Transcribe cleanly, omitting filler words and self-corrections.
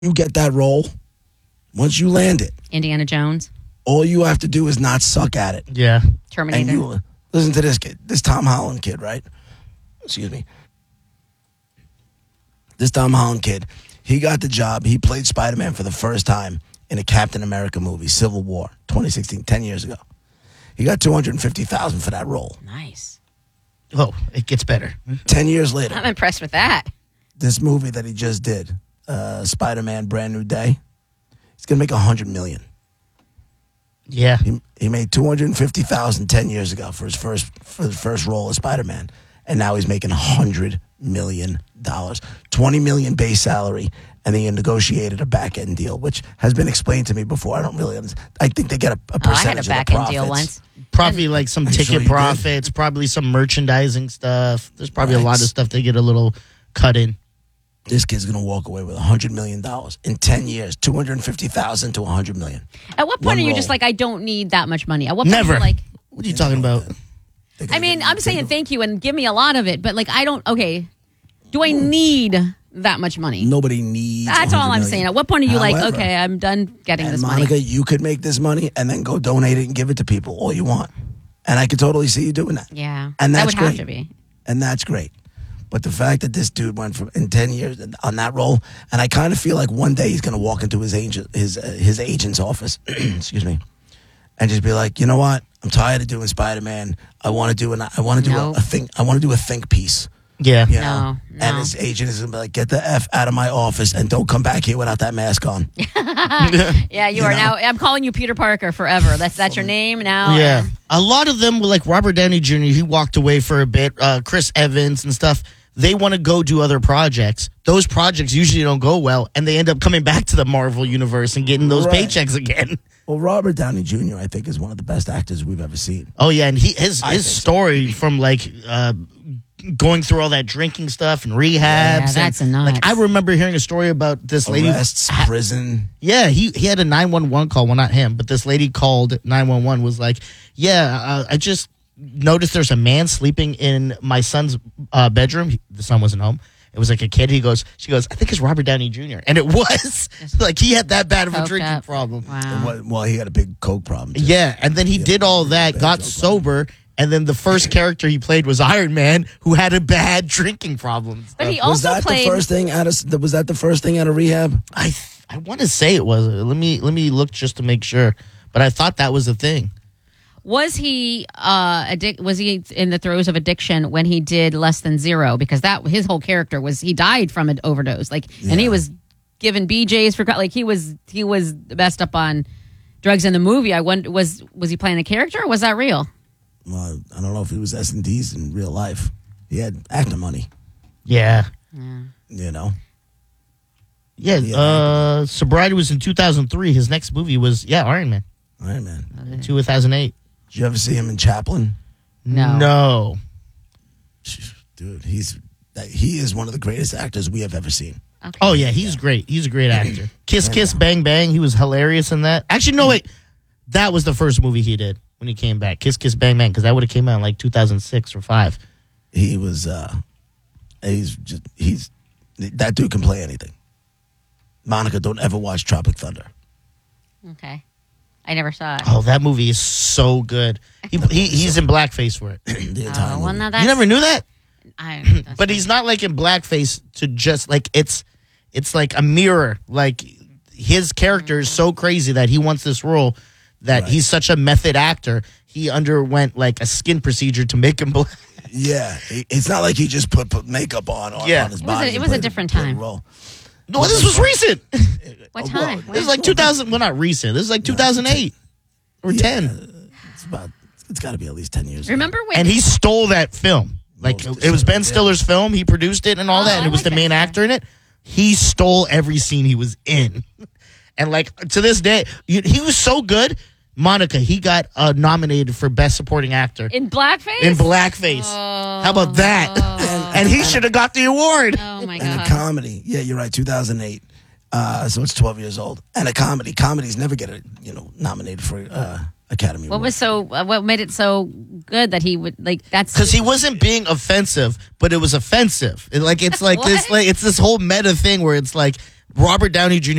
You get that role, once you land it, Indiana Jones, all you have to do is not suck at it. Yeah. Terminator. And you listen to this kid, this Tom Holland kid, right? Excuse me. This Tom Holland kid, he got the job. He played Spider-Man for the first time in a Captain America movie, Civil War, 2016, 10 years ago. He got $250,000 for that role. Nice. Oh, it gets better. 10 years later, I'm impressed with that. this movie that he just did, Spider-Man: Brand New Day, he's gonna make $100 million. Yeah. He made $250,000 10 years ago for his first role as Spider-Man, and now he's making $100 million, $20 million base salary, and they negotiated a back end deal, which has been explained to me before. I don't really understand. I think they get a percentage I had a of the back end profits. deal once. Probably like some I'm sure ticket you did. profits, probably some merchandising stuff. There's probably a Right. lot of stuff they get a little cut in. This kid's gonna walk away with $100 million in 10 years, $250,000 to $100 million. At what point One are you role. just like, I don't need that much money? At what point Never. are you like, What are you talking about? I mean, I'm saying thank you and give me a lot of it, but like, I don't, okay, do I need that much money? Nobody needs. That's all $100 I'm million. saying. At what point are you like, However, okay, I'm done getting and this Monica, money? you could make this money and then go donate it and give it to people all you want, and I could totally see you doing that. Yeah, and that that's would great. have to be. And that's great. But the fact that this dude went from in 10 years on that role, and I kind of feel like one day he's going to walk into his agent's office, excuse me, and just be like, you know what? I'm tired of doing Spider-Man. I want to do No. a think. I want to do a think piece. Yeah. You know? No. And his agent is going to be like, get the F out of my office and don't come back here without that mask on. Yeah, you are know? now. I'm calling you Peter Parker forever. That's your name now. Yeah. A lot of them, like Robert Downey Jr., he walked away for a bit. Chris Evans and stuff, they want to go do other projects. Those projects usually don't go well, and they end up coming back to the Marvel universe and getting those Right. paychecks again. Well, Robert Downey Jr., I think, is one of the best actors we've ever seen. Oh, yeah, and his think so. story from, like, going through all that drinking stuff and rehabs. Yeah, that's and, nuts. Like, I remember hearing a story about this lady. Arrests, prison. Yeah, he had a 911 call. Well, not him, but this lady called 911, was like, yeah, I just noticed there's a man sleeping in my son's bedroom. The son wasn't home. It was like a kid. She goes, I think it's Robert Downey Jr. And it was. Like, he had that bad of a Coked drinking up. problem. Wow. Well, he had a big coke problem, too. Yeah, and then he did all that, bad got drug sober, and then the first character he played was Iron Man, who had a bad drinking problem. But he Was also that played. the first thing was that the first thing out of rehab? I want to say it was. Let me look just to make sure. But I thought that was the thing. Was he was he in the throes of addiction when he did Less Than Zero? Because that his whole character was he died from an overdose. Like, and he was given BJ's for like he was messed up on drugs in the movie. I wonder was he playing a character or was that real? Well, I don't know if he was S&Ds in real life. He had actor money, Yeah. you know. Yeah. Sobriety was in 2003. His next movie was Iron Man. Iron Man. 2008. Did you ever see him in Chaplin? No. Dude, he is one of the greatest actors we have ever seen. Okay. Oh yeah, he's great. He's a great actor. Kiss Kiss Bang Bang. He was hilarious in that. Actually, no wait. That was the first movie he did when he came back. Kiss Kiss Bang Bang, because that would have came out in like 2006 or 5. He was that dude can play anything. Monica, don't ever watch Tropic Thunder. Okay. I never saw it. Oh, that movie is so good. He's in blackface for it. The entire well, movie. now You that's, never knew that? that's But he's not like in blackface to just like it's like a mirror. Like his character is so crazy that he wants this role that he's such a method actor. He underwent like a skin procedure to make him black. Yeah, it's not like he just put makeup on his body. It was a different time. Role. No, this was recent. what time? This is like 2000. Well, not recent. This is like 2008 or 10. It's got to be at least 10 years. Remember when And he stole that film. Like it was Ben Stiller's film. He produced it and all that, and I it was like the main that. actor in it. He stole every scene he was in, and like to this day, he was so good. Monica, he got nominated for Best Supporting Actor in blackface? in blackface. How about that? And he should have got the award. Oh my And a god. comedy. Yeah, you're right. 2008. So it's 12 years old. And a comedy. Comedies never get nominated for Academy Award. What made it so good that he would like that's Because he wasn't being offensive, but it was offensive. It's like What? this, like it's this whole meta thing where it's like Robert Downey Jr.